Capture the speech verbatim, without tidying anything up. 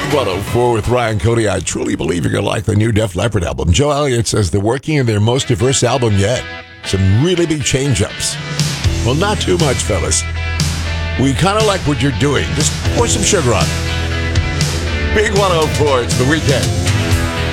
Big one oh four with Ryan Cody. I truly believe you're going to like the new Def Leppard album. Joe Elliott says they're working on their most diverse album yet. Some really big change-ups. Well, not too much, fellas. We kind of like what you're doing. Just pour some sugar on it. Big one oh four, it's the weekend.